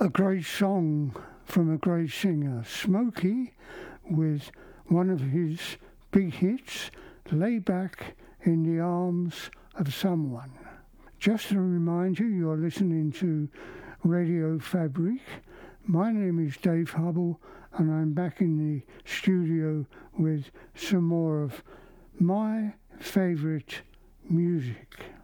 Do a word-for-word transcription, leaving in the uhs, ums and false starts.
a great song from a great singer, Smokey, with one of his big hits, Lay Back in the Arms of Someone. Just to remind you, you're listening to Radio Fabric. My name is Dave Hubble, and I'm back in the studio with some more of my favourite music.